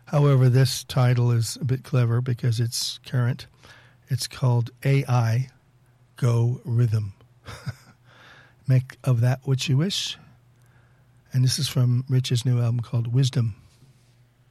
However, this title is a bit clever because it's current. It's called AI Go Rhythm. Make of that what you wish. And this is from Rich's new album called Wisdom.